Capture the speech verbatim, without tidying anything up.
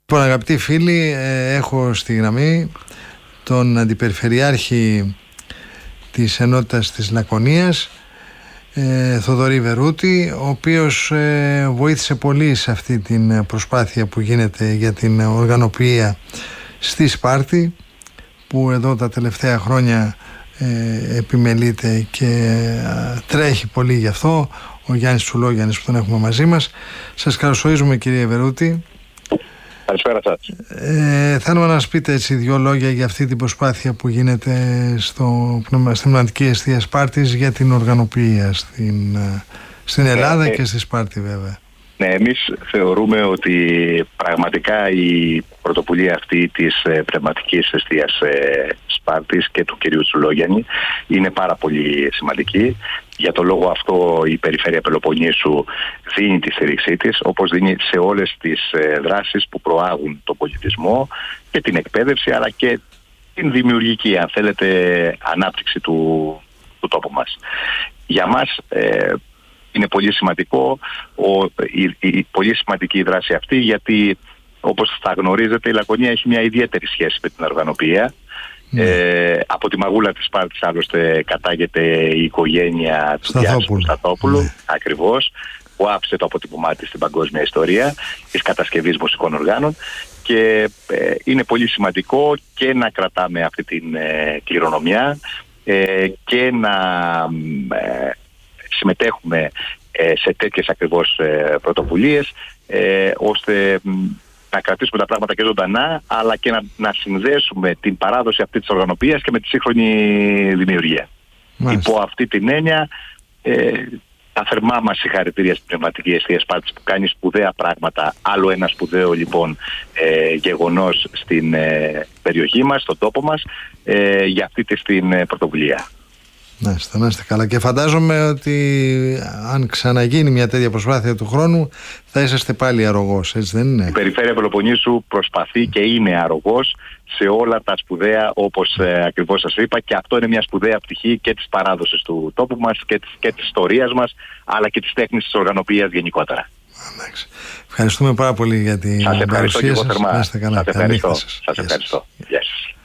Λοιπόν, αγαπητοί φίλοι, έχω στη γραμμή τον Αντιπεριφερειάρχη της Ενότητας της Λακωνίας, ε, Θοδωρή Βερούτη, ο οποίος ε, βοήθησε πολύ σε αυτή την προσπάθεια που γίνεται για την οργανωποιία στη Σπάρτη, που εδώ τα τελευταία χρόνια ε, επιμελείται και ε, τρέχει πολύ γι' αυτό, ο Γιάννης Τσουλόγιαννης που τον έχουμε μαζί μας. Σας καλωσορίζουμε, κύριε Βερούτη. Καλησπέρα σας. Ε, θέλουμε να μας πείτε έτσι δύο λόγια για αυτή την προσπάθεια που γίνεται στο, στην πνευματική εστία Σπάρτης για την οργανωποιία στην, στην Ελλάδα ε, ε, και στη Σπάρτη, βέβαια. Ναι, εμείς θεωρούμε ότι πραγματικά η πρωτοβουλία αυτή της ε, πνευματικής εστίας ε, Σπάρτης και του κυρίου Τσουλόγιαννη είναι πάρα πολύ σημαντική. Για το λόγο αυτό η Περιφέρεια Πελοποννήσου δίνει τη στήριξή της, όπως δίνει σε όλες τις ε, δράσεις που προάγουν τον πολιτισμό και την εκπαίδευση, αλλά και την δημιουργική, αν θέλετε, ανάπτυξη του, του τόπου μας. Για μας ε, είναι πολύ σημαντικό, ο, η, η, πολύ σημαντική η δράση αυτή, γιατί όπως θα γνωρίζετε η Λακωνία έχει μια ιδιαίτερη σχέση με την οργανωποιία. Mm. Ε, από τη μαγούλα της Σπάρτης άλλωστε κατάγεται η οικογένεια του Διάσημου Σταθόπουλου, mm. ακριβώς, που άφησε το αποτύπωμά της στην παγκόσμια ιστορία της κατασκευής μουσικών οργάνων, και ε, είναι πολύ σημαντικό και να κρατάμε αυτή την ε, κληρονομιά ε, και να ε, συμμετέχουμε ε, σε τέτοιες ακριβώς ε, πρωτοβουλίες ε, ώστε να κρατήσουμε τα πράγματα και ζωντανά, αλλά και να, να συνδέσουμε την παράδοση αυτή της οργανωποιίας και με τη σύγχρονη δημιουργία. Μάλιστα. Υπό αυτή την έννοια, ε, τα θερμά μας συγχαρητήρια στην πνευματική εστία Σπάρτης που κάνει σπουδαία πράγματα. Άλλο ένα σπουδαίο λοιπόν ε, γεγονός στην ε, περιοχή μας, στον τόπο μας, ε, για αυτή τη την ε, πρωτοβουλία. Να είστε, να είστε καλά. Και φαντάζομαι ότι αν ξαναγίνει μια τέτοια προσπάθεια του χρόνου θα είσαστε πάλι αρρωγός, έτσι δεν είναι? Η Περιφέρεια Πελοποννήσου προσπαθεί και είναι αρρωγός σε όλα τα σπουδαία, όπως ε, ακριβώς σας είπα, και αυτό είναι μια σπουδαία πτυχή και της παράδοσης του τόπου μας και της, και της ιστορίας μας, αλλά και της τέχνης της οργανωποιίας γενικότερα. Εντάξει. Ευχαριστούμε πάρα πολύ για την σας ευχαριστώ παρουσία και εγώ θερμά. Σας ευχαριστώ. Σας ευχαριστώ. Γεια σας.